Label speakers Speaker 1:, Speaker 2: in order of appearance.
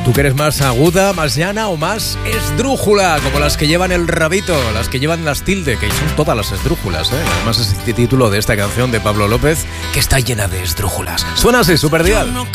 Speaker 1: ¿Tú que eres más aguda, más llana o más esdrújula? Como las que llevan el rabito, las que llevan las tilde, que son todas las esdrújulas, ¿eh? Además es el título de esta canción de Pablo López, que está llena de esdrújulas. Suena así, Superdial.